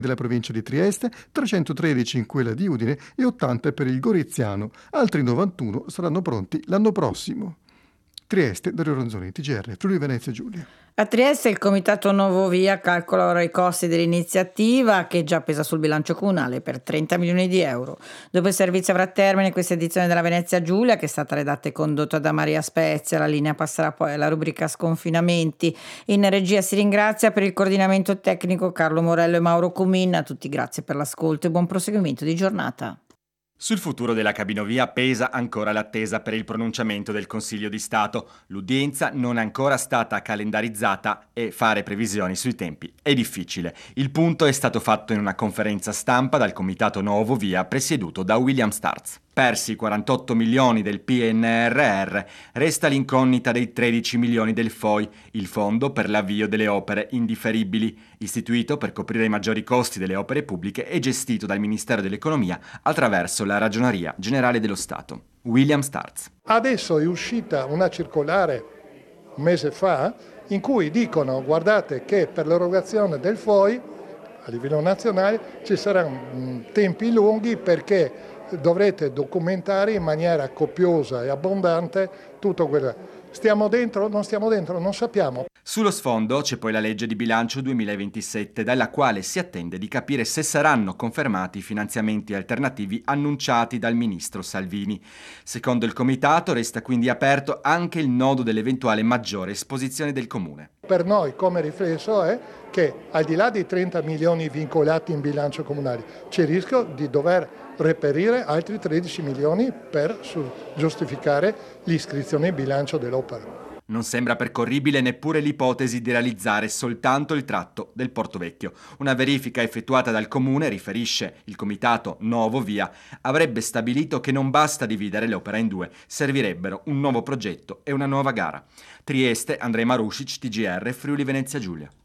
della provincia di Trieste, 313 in quella di Udine e 80 per il Goriziano. Altri 91 saranno pronti l'anno prossimo. Trieste, Dario Ronzoni, TGR, Friuli Venezia Giulia. A Trieste il Comitato Nuovo Via calcola ora i costi dell'iniziativa, che già pesa sul bilancio comunale, per 30 milioni di euro. Dopo il servizio avrà termine questa edizione della Venezia Giulia, che è stata redatta e condotta da Maria Spezia. La linea passerà poi alla rubrica Sconfinamenti. In regia si ringrazia per il coordinamento tecnico Carlo Morello e Mauro Comin. A tutti grazie per l'ascolto e buon proseguimento di giornata. Sul futuro della cabinovia pesa ancora l'attesa per il pronunciamento del Consiglio di Stato. L'udienza non è ancora stata calendarizzata e fare previsioni sui tempi è difficile. Il punto è stato fatto in una conferenza stampa dal Comitato Nuovo Via presieduto da William Starz. Persi i 48 milioni del PNRR, resta l'incognita dei 13 milioni del FOI, il Fondo per l'avvio delle opere indifferibili, istituito per coprire i maggiori costi delle opere pubbliche e gestito dal Ministero dell'Economia attraverso la Ragioneria Generale dello Stato. William Starz. Adesso è uscita una circolare un mese fa in cui dicono: guardate che per l'erogazione del FOI a livello nazionale ci saranno tempi lunghi perché dovrete documentare in maniera copiosa e abbondante tutto quello. Stiamo dentro? Non stiamo dentro? Non sappiamo. Sullo sfondo c'è poi la legge di bilancio 2027, dalla quale si attende di capire se saranno confermati i finanziamenti alternativi annunciati dal ministro Salvini. Secondo il comitato resta quindi aperto anche il nodo dell'eventuale maggiore esposizione del comune. Per noi come riflesso è che al di là dei 30 milioni vincolati in bilancio comunale c'è il rischio di dover reperire altri 13 milioni per giustificare l'iscrizione in bilancio dell'opera. Non sembra percorribile neppure l'ipotesi di realizzare soltanto il tratto del Porto Vecchio. Una verifica effettuata dal comune, riferisce il comitato Nuovo Via, avrebbe stabilito che non basta dividere l'opera in due, servirebbero un nuovo progetto e una nuova gara. Trieste, Andrej Marušić, TGR, Friuli Venezia Giulia.